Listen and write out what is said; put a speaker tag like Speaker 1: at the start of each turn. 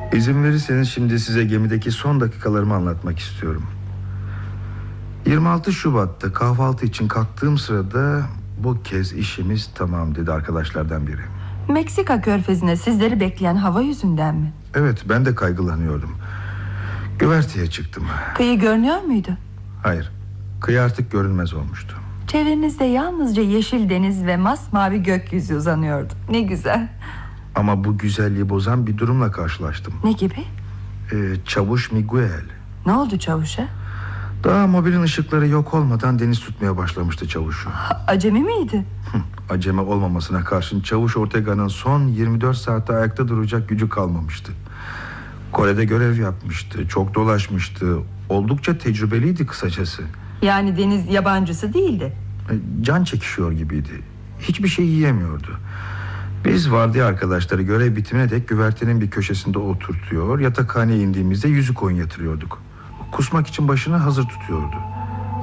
Speaker 1: İzin verirseniz şimdi size gemideki son dakikalarımı anlatmak istiyorum. 26 Şubat'ta kahvaltı için kalktığım sırada bu kez işimiz tamam dedi arkadaşlardan biri.
Speaker 2: Meksika körfezine sizleri bekleyen hava yüzünden mi?
Speaker 1: Evet, ben de kaygılanıyordum. Güverteye çıktım.
Speaker 2: Kıyı görünüyor muydu?
Speaker 1: Hayır, kıyı artık görünmez olmuştu.
Speaker 2: Çevrenizde yalnızca yeşil deniz ve masmavi gökyüzü uzanıyordu. Ne güzel.
Speaker 1: Ama bu güzelliği bozan bir durumla karşılaştım.
Speaker 2: Ne gibi?
Speaker 1: Çavuş Miguel.
Speaker 2: Ne oldu çavuşa?
Speaker 1: Daha mobilin ışıkları yok olmadan deniz tutmaya başlamıştı çavuşu.
Speaker 2: Acemi miydi?
Speaker 1: Acemi olmamasına karşın çavuş Ortega'nın son 24 saatte ayakta duracak gücü kalmamıştı. Kore'de görev yapmıştı, çok dolaşmıştı. Oldukça tecrübeliydi kısacası.
Speaker 2: Yani deniz yabancısı değildi.
Speaker 1: Can çekişiyor gibiydi. Hiçbir şey yiyemiyordu. Biz vardiya arkadaşları görev bitimine dek güvertenin bir köşesinde oturtuyor, yatakhaneye indiğimizde yüzük oyun yatırıyorduk. Kusmak için başını hazır tutuyordu.